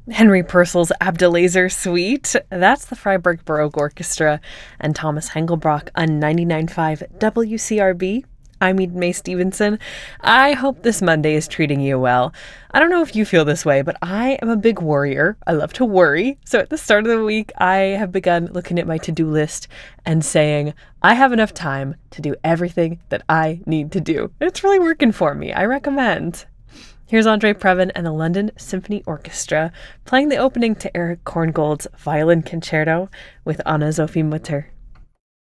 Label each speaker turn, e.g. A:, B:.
A: Henry Purcell's Abdelazer Suite. That's the Freiburg Baroque Orchestra and Thomas Hengelbrock on 99.5 WCRB. I'm Eden Mae Stevenson. I hope this Monday is treating you well. I don't know if you feel this way, but I am a big worrier. I love to worry. So at the start of the week, I have begun looking at my to-do list and saying, I have enough time to do everything that I need to do. It's really working for me. I recommend. Here's Andre Previn and the London Symphony Orchestra playing the opening to Erich Korngold's Violin Concerto with Anna-Sophie Mutter.